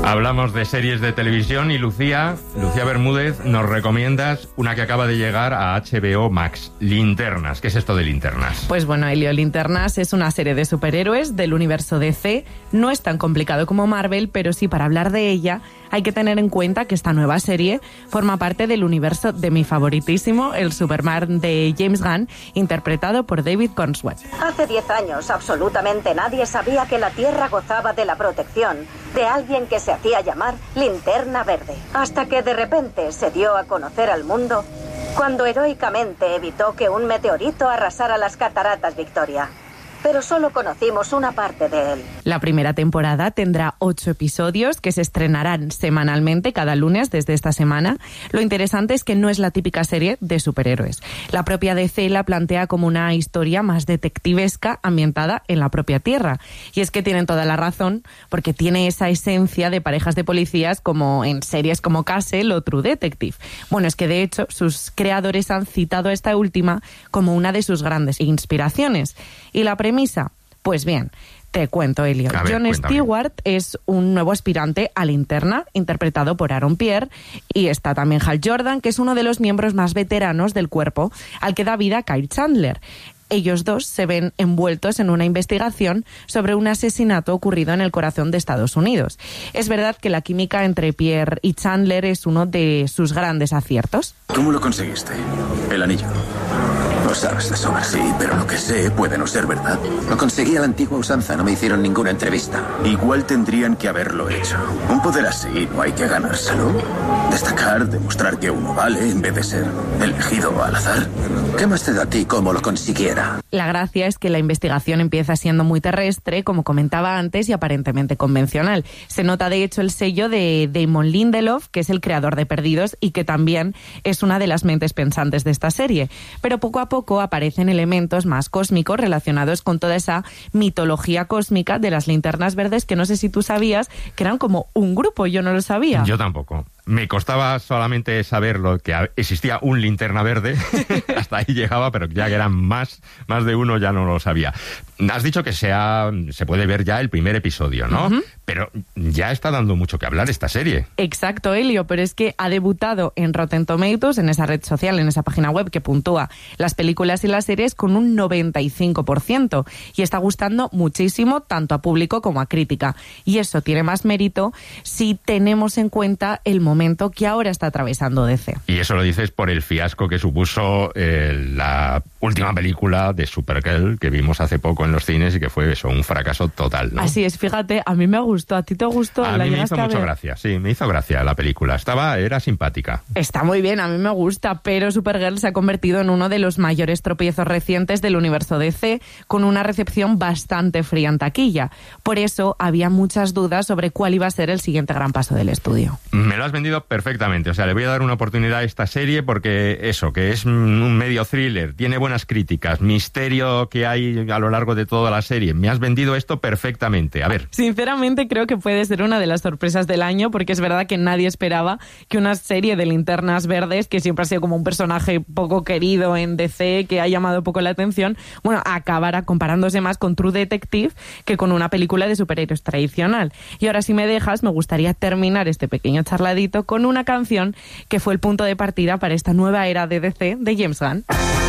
Hablamos de series de televisión y Lucía Bermúdez, nos recomiendas una que acaba de llegar a HBO Max, Linternas. ¿Qué es esto de Linternas? Pues bueno, Elio, Linternas es una serie de superhéroes del universo DC. No es tan complicado como Marvel, pero sí, para hablar de ella hay que tener en cuenta que esta nueva serie forma parte del universo de mi favoritísimo, el Superman de James Gunn, interpretado por David Cornswet. Hace 10 años absolutamente nadie sabía que la Tierra gozaba de la protección de alguien que se hacía llamar Linterna Verde. Hasta que de repente se dio a conocer al mundo cuando heroicamente evitó que un meteorito arrasara las cataratas Victoria. Pero solo conocimos una parte de él. La primera temporada tendrá 8 episodios que se estrenarán semanalmente cada lunes desde esta semana. Lo interesante es que no es la típica serie de superhéroes. La propia DC la plantea como una historia más detectivesca ambientada en la propia Tierra. Y es que tienen toda la razón, porque tiene esa esencia de parejas de policías como en series como Castle o True Detective. Bueno, es que de hecho sus creadores han citado a esta última como una de sus grandes inspiraciones. Y la premisa, pues bien, te cuento, Elio. Jon Stewart es un nuevo aspirante a Linterna, interpretado por Aaron Pierre, y está también Hal Jordan, que es uno de los miembros más veteranos del cuerpo, al que da vida Kyle Chandler. Ellos dos se ven envueltos en una investigación sobre un asesinato ocurrido en el corazón de Estados Unidos. Es verdad que la química entre Pierre y Chandler es uno de sus grandes aciertos. ¿Cómo lo conseguiste? El anillo. Lo sabes de sobra, sí, pero lo que sé puede no ser verdad. Lo conseguí a la antigua usanza, no me hicieron ninguna entrevista. Igual tendrían que haberlo hecho. Un poder así no hay que ganárselo. Destacar, demostrar que uno vale en vez de ser elegido al azar. ¿Qué más te da a ti cómo lo consiguiera? La gracia es que la investigación empieza siendo muy terrestre, como comentaba antes, y aparentemente convencional. Se nota de hecho el sello de Damon Lindelof, que es el creador de Perdidos y que también es una de las mentes pensantes de esta serie. Pero poco a poco aparecen elementos más cósmicos relacionados con toda esa mitología cósmica de las linternas verdes, que no sé si tú sabías que eran como un grupo. Yo no lo sabía. Yo tampoco. Me costaba solamente saber que existía un linterna verde, hasta ahí llegaba, pero ya que eran más de uno ya no lo sabía. Has dicho que se puede ver ya el primer episodio, ¿no? Uh-huh. Pero ya está dando mucho que hablar esta serie. Exacto, Elio, pero es que ha debutado en Rotten Tomatoes, en esa red social, en esa página web que puntúa las películas y las series, con un 95%, y está gustando muchísimo tanto a público como a crítica. Y eso tiene más mérito si tenemos en cuenta el momento que ahora está atravesando DC. Y eso lo dices por el fiasco que supuso la última película de Supergirl que vimos hace poco en los cines y que fue eso, un fracaso total, ¿no? Así es, fíjate, a mí me gustó, ¿a ti te gustó? A mí me hizo mucho gracia, sí, me hizo gracia la película, era simpática. Está muy bien, a mí me gusta, pero Supergirl se ha convertido en uno de los mayores tropiezos recientes del universo DC, con una recepción bastante fría en taquilla. Por eso había muchas dudas sobre cuál iba a ser el siguiente gran paso del estudio. Me lo has vendido perfectamente, o sea, le voy a dar una oportunidad a esta serie porque eso, que es un medio thriller, tiene buenas críticas, misterio que hay a lo largo de toda la serie, me has vendido esto perfectamente, a ver. Sinceramente creo que puede ser una de las sorpresas del año, porque es verdad que nadie esperaba que una serie de linternas verdes, que siempre ha sido como un personaje poco querido en DC, que ha llamado poco la atención, bueno, acabara comparándose más con True Detective que con una película de superhéroes tradicional. Y ahora, si me dejas, me gustaría terminar este pequeño charladito con una canción que fue el punto de partida para esta nueva era de DC de James Gunn.